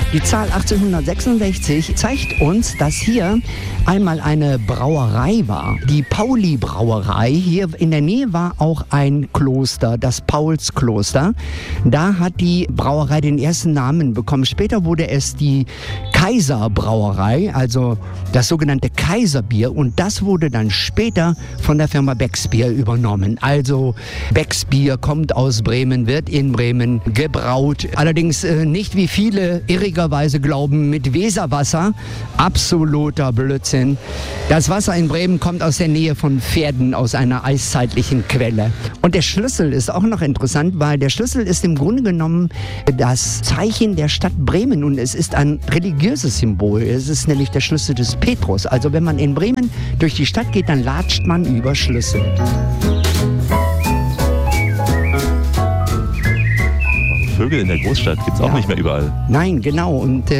Die Zahl 1866 zeigt uns, dass hier einmal eine Brauerei war. Die Pauli-Brauerei. Hier in der Nähe war auch ein Kloster, das Paulskloster. Da hat die Brauerei den ersten Namen bekommen. Später wurde es die Kaiserbrauerei, also das sogenannte Kaiserbier. Und das wurde dann später von der Firma Becks Bier übernommen. Also Becks Bier kommt aus Bremen, wird in Bremen gebraut. Allerdings nicht, wie viele irrigerweise glauben, mit Weserwasser. Absoluter Blödsinn. Das Wasser in Bremen kommt aus der Nähe von Pferden, aus einer eiszeitlichen Quelle. Und der Schlüssel ist auch noch interessant, weil der Schlüssel ist im Grunde genommen das Zeichen der Stadt Bremen und es ist ein religiöses Symbol. Es ist nämlich der Schlüssel des Petrus. Also wenn man in Bremen durch die Stadt geht, dann latscht man über Schlüssel. Vögel in der Großstadt gibt es auch nicht mehr überall. Nein, genau. Und